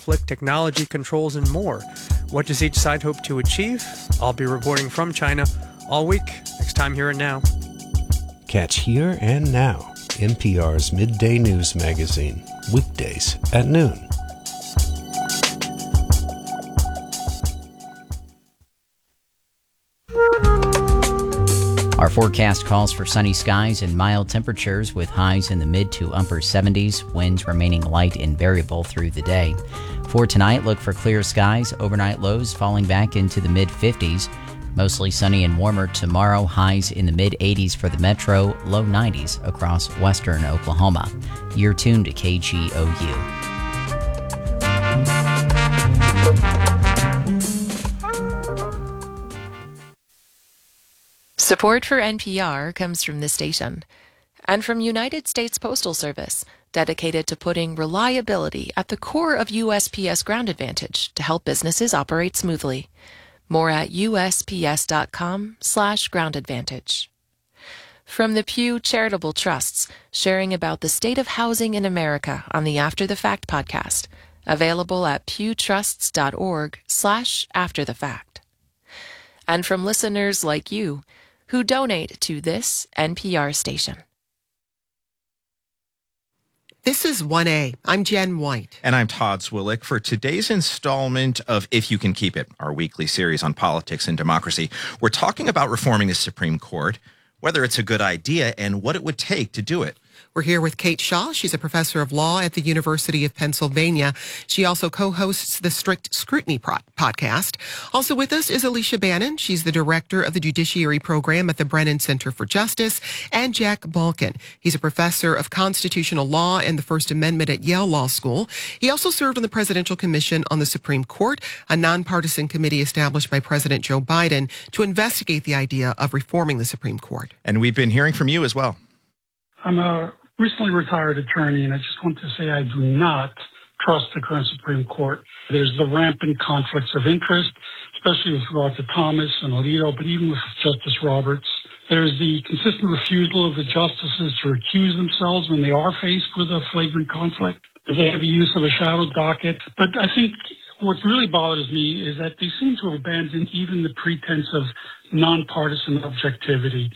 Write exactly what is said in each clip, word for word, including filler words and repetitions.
conflict, technology controls, and more. What does each side hope to achieve? I'll be reporting from China all week, next time Here and Now. Catch Here and Now, N P R's midday news magazine, weekdays at noon. Our forecast calls for sunny skies and mild temperatures with highs in the mid to upper seventies, winds remaining light and variable through the day. For tonight, look for clear skies, overnight lows falling back into the mid fifties. Mostly sunny and warmer tomorrow, highs in the mid eighties for the metro, low nineties across western Oklahoma. You're tuned to K G O U. Support for N P R comes from this station and from United States Postal Service, dedicated to putting reliability at the core of U S P S Ground Advantage to help businesses operate smoothly. More at usps.com slash ground advantage. From the Pew Charitable Trusts, sharing about the state of housing in America on the After the Fact podcast, available at pewtrusts.org slash after the fact. And from listeners like you, who donate to this N P R station. This is one A. I'm Jen White. And I'm Todd Swillick for today's installment of If You Can Keep It, our weekly series on politics and democracy. We're talking about reforming the Supreme Court, whether it's a good idea and what it would take to do it. We're here with Kate Shaw. She's a professor of law at the University of Pennsylvania. She also co-hosts the Strict Scrutiny pro- podcast. Also with us is Alicia Bannon. She's the director of the Judiciary Program at the Brennan Center for Justice, and Jack Balkin. He's a professor of constitutional law and the First Amendment at Yale Law School. He also served on the Presidential Commission on the Supreme Court, a nonpartisan committee established by President Joe Biden to investigate the idea of reforming the Supreme Court. And we've been hearing from you as well. I'm a recently retired attorney, and I just want to say I do not trust the current Supreme Court. There's the rampant conflicts of interest, especially with regard to Thomas and Alito, but even with Justice Roberts. There's the consistent refusal of the justices to recuse themselves when they are faced with a flagrant conflict. They have the use of a shadow docket. But I think what really bothers me is that they seem to have abandoned even the pretense of nonpartisan objectivity.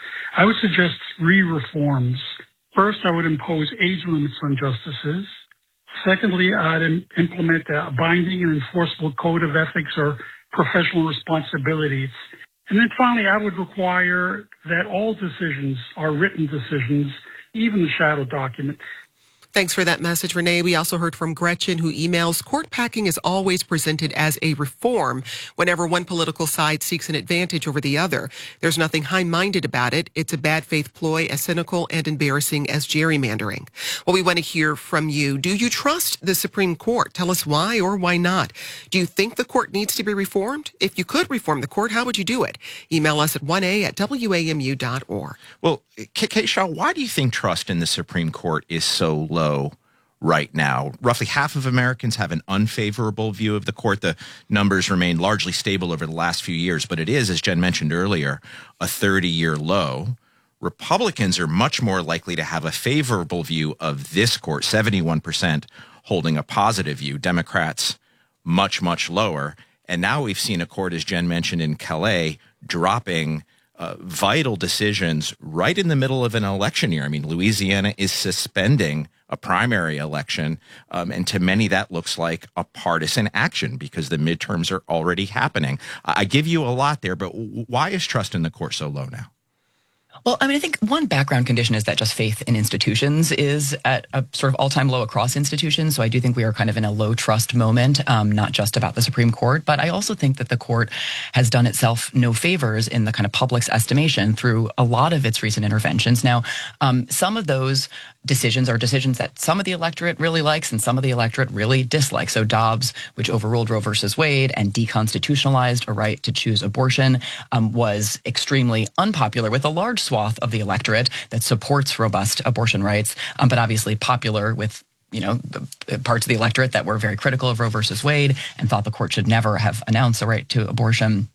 I would suggest three reforms. First, I would impose age limits on justices. Secondly, I'd im- implement a binding and enforceable code of ethics or professional responsibilities. And then finally, I would require that all decisions are written decisions, even the shadow document. Thanks for that message, Renee. We also heard from Gretchen, who emails, court packing is always presented as a reform whenever one political side seeks an advantage over the other. There's nothing high-minded about it. It's a bad faith ploy, as cynical and embarrassing as gerrymandering. Well, we want to hear from you. Do you trust the Supreme Court? Tell us why or why not. Do you think the court needs to be reformed? If you could reform the court, how would you do it? Email us at one a at w a m u dot org. Well, Kate Shaw, why do you think trust in the Supreme Court is so low right now? Roughly half of Americans have an unfavorable view of the court. The numbers remain largely stable over the last few years, but it is, as Jen mentioned earlier, a thirty-year low. Republicans are much more likely to have a favorable view of this court, seventy-one percent holding a positive view. Democrats much, much lower. And now we've seen a court, as Jen mentioned, in Calais, dropping Uh, vital decisions right in the middle of an election year. I mean, Louisiana is suspending a primary election, um, and to many that looks like a partisan action because the midterms are already happening. I give you a lot there, but why is trust in the court so low now? Well, I mean, I think one background condition is that just faith in institutions is at a sort of all-time low across institutions. So I do think we are kind of in a low trust moment, um, not just about the Supreme Court, but I also think that the court has done itself no favors in the kind of public's estimation through a lot of its recent interventions. Now, um, some of those decisions are decisions that some of the electorate really likes and some of the electorate really dislikes. So Dobbs, which overruled Roe versus Wade and deconstitutionalized a right to choose abortion, um, was extremely unpopular with a large swath of the electorate that supports robust abortion rights, um, but obviously popular with you know, parts of the electorate that were very critical of Roe versus Wade and thought the court should never have announced a right to abortion.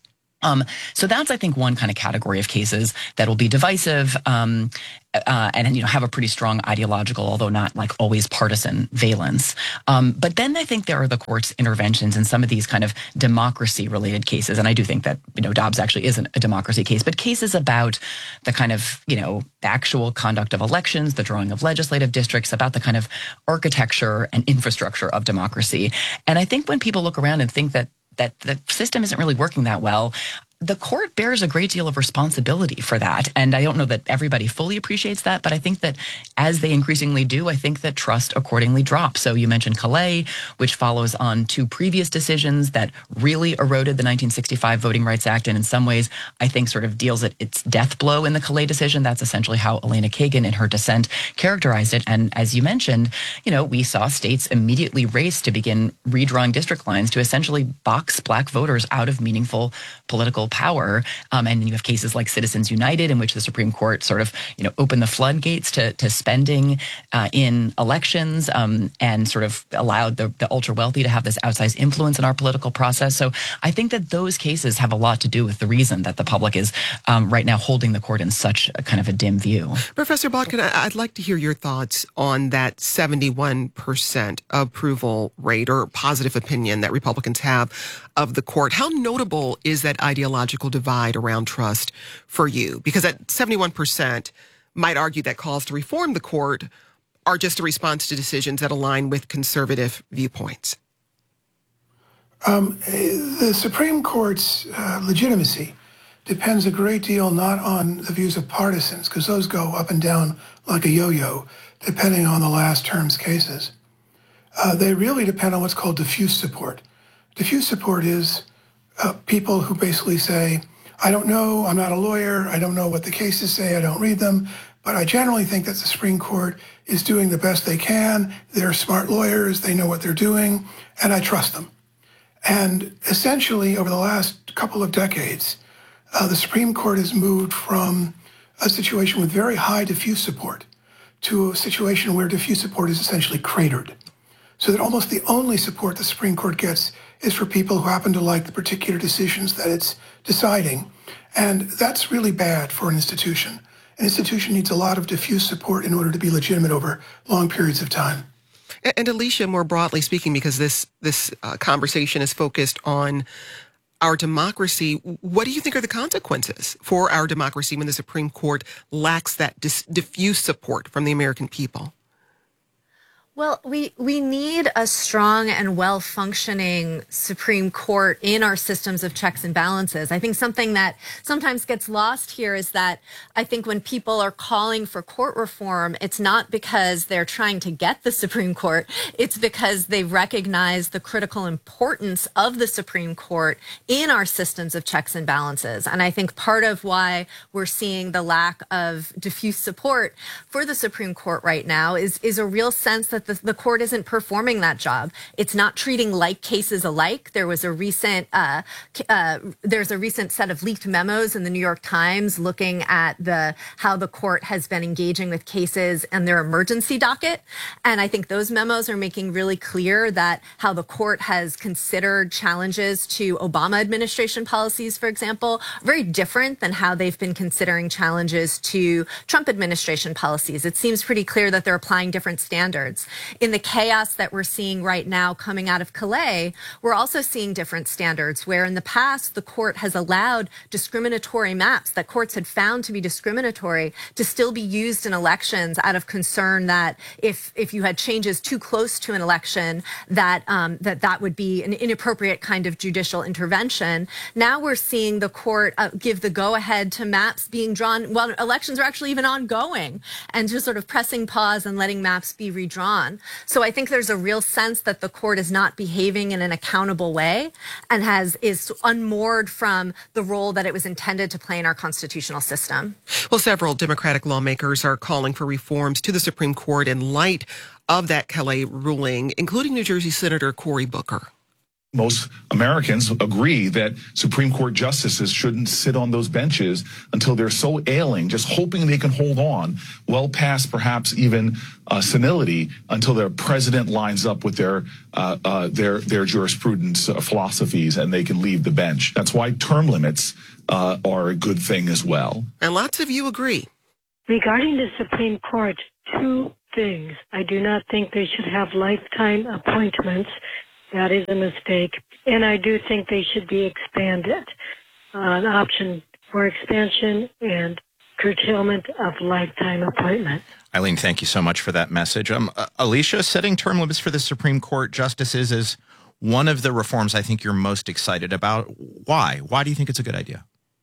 Um, so that's, I think, one kind of category of cases that will be divisive um, uh, and, you know, have a pretty strong ideological, although not like always partisan valence. Um, but then I think there are the court's interventions in some of these kind of democracy-related cases. And I do think that, you know, Dobbs actually isn't a democracy case, but cases about the kind of, you know, actual conduct of elections, the drawing of legislative districts, about the kind of architecture and infrastructure of democracy. And I think when people look around and think that that the system isn't really working that well, the court bears a great deal of responsibility for that. And I don't know that everybody fully appreciates that, but I think that as they increasingly do, I think that trust accordingly drops. So you mentioned Calais, which follows on two previous decisions that really eroded the nineteen sixty-five Voting Rights Act, and in some ways, I think sort of deals at its death blow in the Calais decision. That's essentially how Elena Kagan in her dissent characterized it. And as you mentioned, you know, we saw states immediately race to begin redrawing district lines to essentially box black voters out of meaningful political power. Um, and you have cases like Citizens United, in which the Supreme Court sort of, you know, opened the floodgates to, to spending uh, in elections um, and sort of allowed the, the ultra wealthy to have this outsized influence in our political process. So I think that those cases have a lot to do with the reason that the public is um, right now holding the court in such a kind of a dim view. Professor Botkin, I'd like to hear your thoughts on that seventy-one percent approval rate or positive opinion that Republicans have of the court. How notable is that ideological divide around trust for you? Because at seventy-one percent might argue that calls to reform the court are just a response to decisions that align with conservative viewpoints. Um, the Supreme Court's uh, legitimacy depends a great deal not on the views of partisans, because those go up and down like a yo-yo, depending on the last term's cases. Uh, they really depend on what's called diffuse support. Diffuse support is uh, people who basically say, I don't know, I'm not a lawyer, I don't know what the cases say, I don't read them, but I generally think that the Supreme Court is doing the best they can. They're smart lawyers, they know what they're doing, and I trust them. And essentially, over the last couple of decades, uh, the Supreme Court has moved from a situation with very high diffuse support to a situation where diffuse support is essentially cratered. So that almost the only support the Supreme Court gets is for people who happen to like the particular decisions that it's deciding. And that's really bad for an institution. An institution needs a lot of diffuse support in order to be legitimate over long periods of time. And Alicia, more broadly speaking, because this this uh, conversation is focused on our democracy, what do you think are the consequences for our democracy when the Supreme Court lacks that dis- diffuse support from the American people? Well, we, we need a strong and well-functioning Supreme Court in our systems of checks and balances. I think something that sometimes gets lost here is that I think when people are calling for court reform, it's not because they're trying to get the Supreme Court. It's because they recognize the critical importance of the Supreme Court in our systems of checks and balances. And I think part of why we're seeing the lack of diffuse support for the Supreme Court right now is, is a real sense that The, the court isn't performing that job. It's not treating like cases alike. There was a recent, uh, uh, there's a recent set of leaked memos in the New York Times looking at the how the court has been engaging with cases and their emergency docket. And I think those memos are making really clear that how the court has considered challenges to Obama administration policies, for example, very different than how they've been considering challenges to Trump administration policies. It seems pretty clear that they're applying different standards. In the chaos that we're seeing right now coming out of Calais, we're also seeing different standards where in the past the court has allowed discriminatory maps that courts had found to be discriminatory to still be used in elections out of concern that if if you had changes too close to an election, that um, that that would be an inappropriate kind of judicial intervention. Now we're seeing the court uh, give the go-ahead to maps being drawn while elections are actually even ongoing, and just sort of pressing pause and letting maps be redrawn. So I think there's a real sense that the court is not behaving in an accountable way and has is unmoored from the role that it was intended to play in our constitutional system. Well, several Democratic lawmakers are calling for reforms to the Supreme Court in light of that Calais ruling, including New Jersey Senator Cory Booker. most Americans agree that Supreme Court justices shouldn't sit on those benches until they're so ailing, just hoping they can hold on well past perhaps even uh, senility until their president lines up with their uh, uh, their their jurisprudence uh, philosophies and they can leave the bench. That's why term limits uh, are a good thing as well. And lots of you agree. Regarding the Supreme Court, two things. I do not think they should have lifetime appointments. That is a mistake. And I do think they should be expanded. Uh, an option for expansion and curtailment of lifetime appointment. Eileen, thank you so much for that message. Um, uh, Alicia, setting term limits for the Supreme Court justices is one of the reforms I think you're most excited about. Why? Why do you think it's a good idea?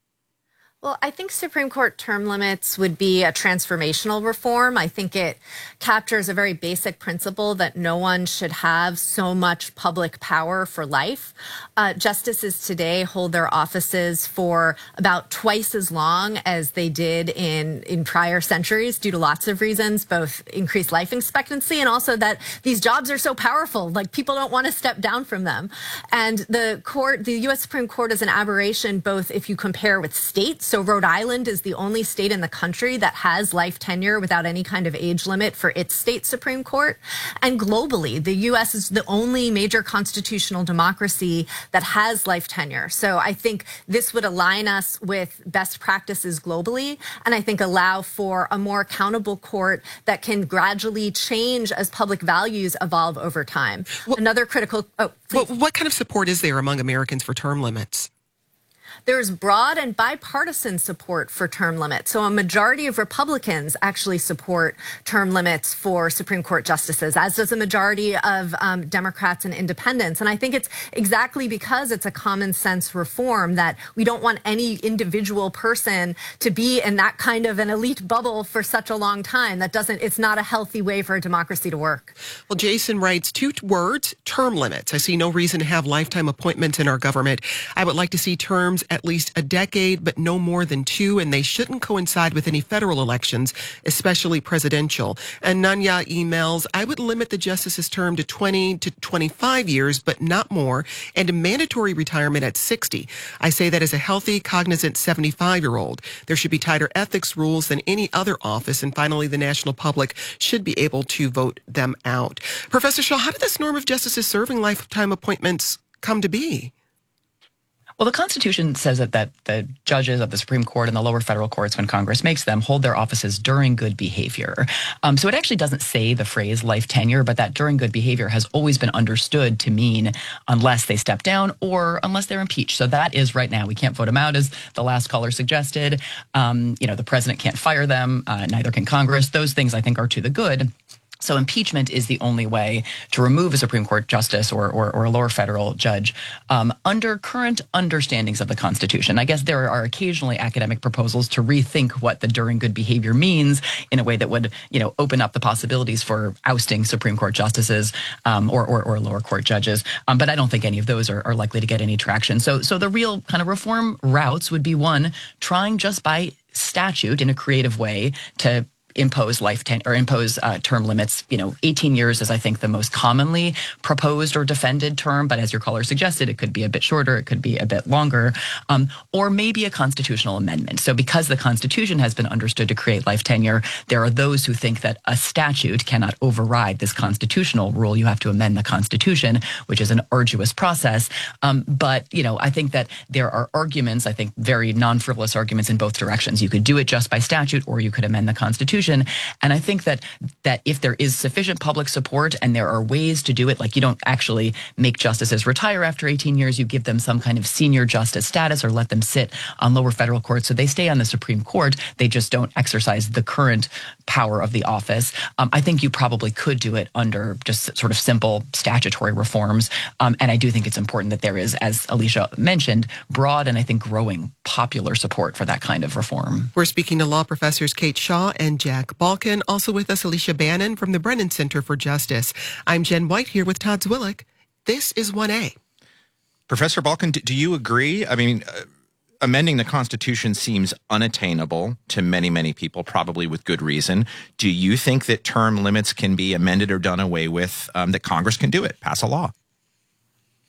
Well, I think Supreme Court term limits would be a transformational reform. I think it captures a very basic principle that no one should have so much public power for life. Uh, justices today hold their offices for about twice as long as they did in, in prior centuries due to lots of reasons, both increased life expectancy and also that these jobs are so powerful, like people don't want to step down from them. And the court, the U S Supreme Court is an aberration, both if you compare with states. So Rhode Island is the only state in the country that has life tenure without any kind of age limit for its state Supreme Court. And globally, the U S is the only major constitutional democracy that has life tenure. So I think this would align us with best practices globally, and I think allow for a more accountable court that can gradually change as public values evolve over time. Well, Another critical... Oh, well, what kind of support is there among Americans for term limits? There's broad and bipartisan support for term limits. So a majority of Republicans actually support term limits for Supreme Court justices, as does a majority of um, Democrats and independents. And I think it's exactly because it's a common sense reform that we don't want any individual person to be in that kind of an elite bubble for such a long time. That doesn't, it's not a healthy way for a democracy to work. Well, Jason writes two words, term limits. I see no reason to have lifetime appointments in our government. I would like to see terms at least a decade, but no more than two, and they shouldn't coincide with any federal elections, especially presidential. And Nanya emails, I would limit the justice's term to twenty to twenty-five years, but not more, and a mandatory retirement at sixty. I say that as a healthy, cognizant seventy-five-year-old. There should be tighter ethics rules than any other office, and finally, the national public should be able to vote them out. Professor Shaw, how did this norm of justices serving lifetime appointments come to be? Well, the Constitution says that, that the judges of the Supreme Court and the lower federal courts, when Congress makes them, hold their offices during good behavior. Um, so it actually doesn't say the phrase life tenure, but that during good behavior has always been understood to mean unless they step down or unless they're impeached. So that is right now. We can't vote them out, as the last caller suggested. Um, you know, the president can't fire them, uh, neither can Congress. Those things, I think, are to the good. So impeachment is the only way to remove a Supreme Court justice or, or, or a lower federal judge um, under current understandings of the Constitution. I guess there are occasionally academic proposals to rethink what the during good behavior means in a way that would, you know, open up the possibilities for ousting Supreme Court justices um, or, or, or lower court judges. Um, but I don't think any of those are, are likely to get any traction. So, so the real kind of reform routes would be, one, trying just by statute in a creative way to impose life ten or impose uh, term limits. You know, eighteen years is, I think, the most commonly proposed or defended term. But as your caller suggested, it could be a bit shorter. It could be a bit longer, um, or maybe a constitutional amendment. So because the Constitution has been understood to create life tenure, there are those who think that a statute cannot override this constitutional rule. You have to amend the Constitution, which is an arduous process. Um, but, you know, I think that there are arguments, I think very non-frivolous arguments in both directions. You could do it just by statute, or you could amend the Constitution. And I think that that if there is sufficient public support and there are ways to do it, like you don't actually make justices retire after eighteen years, you give them some kind of senior justice status or let them sit on lower federal courts so they stay on the Supreme Court. They just don't exercise the current power of the office. Um, I think you probably could do it under just sort of simple statutory reforms. Um, and I do think it's important that there is, as Alicia mentioned, broad and I think growing popular support for that kind of reform. We're speaking to law professors Kate Shaw and Jack Balkin. Also with us, Alicia Bannon from the Brennan Center for Justice. I'm Jen White here with Todd Zwillich. This is one A. Professor Balkin, do you agree? I mean, uh, amending the Constitution seems unattainable to many, many people, probably with good reason. Do you think that term limits can be amended or done away with, um, that Congress can do it, pass a law?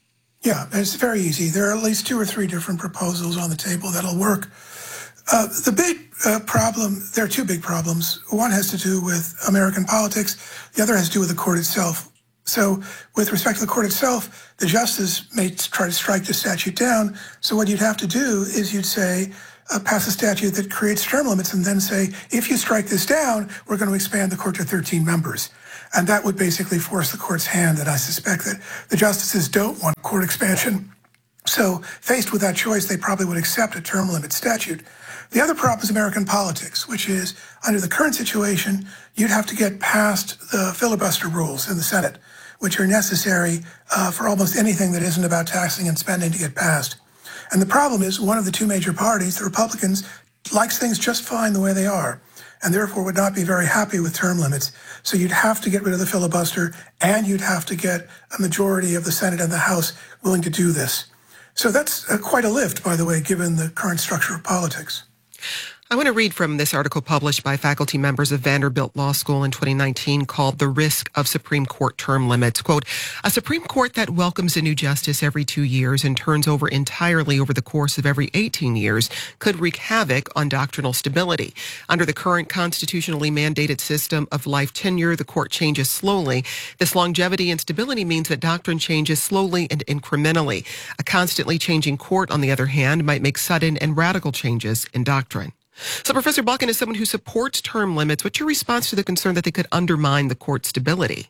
Yeah, it's very easy. There are at least two or three different proposals on the table that'll work. Uh, the big uh, problem, there are two big problems. One has to do with American politics. The other has to do with the court itself. So with respect to the court itself, the justice may try to strike the statute down. So what you'd have to do is you'd say, uh, pass a statute that creates term limits and then say, if you strike this down, we're going to expand the court to thirteen members. And that would basically force the court's hand, and I suspect that the justices don't want court expansion. So faced with that choice, they probably would accept a term limit statute. The other problem is American politics, which is under the current situation, you'd have to get past the filibuster rules in the Senate, which are necessary uh, for almost anything that isn't about taxing and spending to get passed. And the problem is one of the two major parties, the Republicans, likes things just fine the way they are, and therefore would not be very happy with term limits. So you'd have to get rid of the filibuster, and you'd have to get a majority of the Senate and the House willing to do this. So that's uh, quite a lift, by the way, given the current structure of politics. I want to read from this article published by faculty members of Vanderbilt Law School in twenty nineteen called The Risk of Supreme Court Term Limits. Quote, a Supreme Court that welcomes a new justice every two years and turns over entirely over the course of every eighteen years could wreak havoc on doctrinal stability. Under the current constitutionally mandated system of life tenure, the court changes slowly. This longevity and stability means that doctrine changes slowly and incrementally. A constantly changing court, on the other hand, might make sudden and radical changes in doctrine. So, Professor Balkin, as someone who supports term limits, what's your response to the concern that they could undermine the court's stability?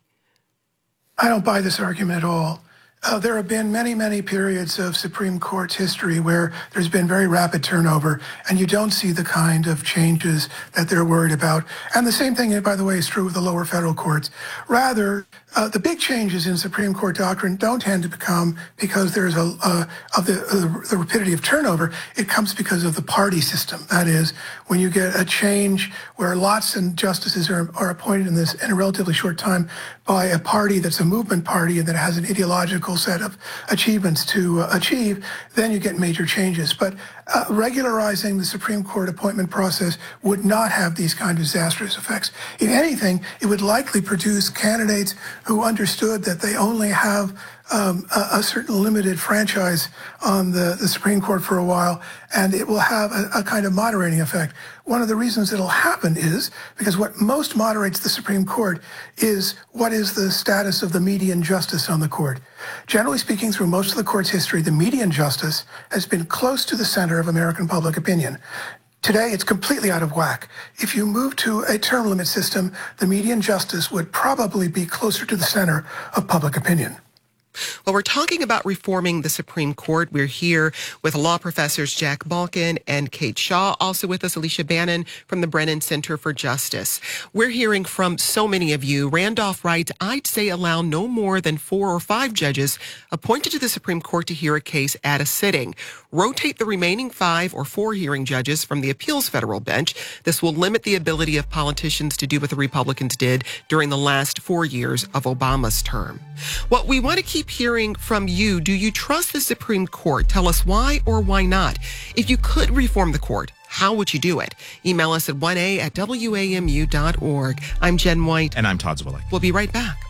I don't buy this argument at all. Uh, there have been many, many periods of Supreme Court's history where there's been very rapid turnover, and you don't see the kind of changes that they're worried about. And the same thing, by the way, is true with the lower federal courts. Rather, uh, the big changes in Supreme Court doctrine don't tend to become because there's a uh, of the, uh, the rapidity of turnover. It comes because of the party system. That is, when you get a change where lots of justices are, are appointed in this in a relatively short time by a party that's a movement party and that has an ideological set of achievements to uh, achieve, then you get major changes. But uh, regularizing the Supreme Court appointment process would not have these kind of disastrous effects. If anything, it would likely produce candidates who understood that they only have um, a, a certain limited franchise on the, the Supreme Court for a while, and it will have a, a kind of moderating effect. One of the reasons it'll happen is because what most moderates the Supreme Court is what is the status of the median justice on the court. Generally speaking, through most of the court's history, the median justice has been close to the center of American public opinion. Today, it's completely out of whack. If you move to a term limit system, the median justice would probably be closer to the center of public opinion. Well, we're talking about reforming the Supreme Court. We're here with law professors Jack Balkin and Kate Shaw. Also with us, Alicia Bannon from the Brennan Center for Justice. We're hearing from so many of you. Randolph writes, I'd say allow no more than four or five judges appointed to the Supreme Court to hear a case at a sitting. Rotate the remaining five or four hearing judges from the appeals federal bench. This will limit the ability of politicians to do what the Republicans did during the last four years of Obama's term. What we want to keep hearing from you, do you trust the Supreme Court? Tell us why or why not. If you could reform the court, how would you do it? Email us at one a at W A M U dot org. I'm Jen White. And I'm Todd Zwillig. We'll be right back.